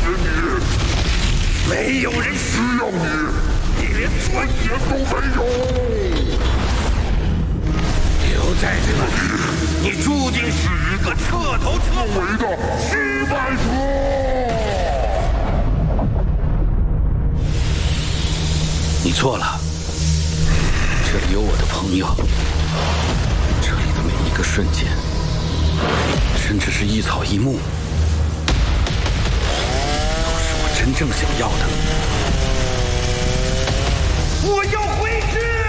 解你。 没有人需要你， 你连尊严都没有。 留在这里，你注定是一个彻头彻尾的失败者。 你错了，这里有我的朋友，这里的每一个瞬间，甚至是一草一木，都是我真正想要的。我要回去。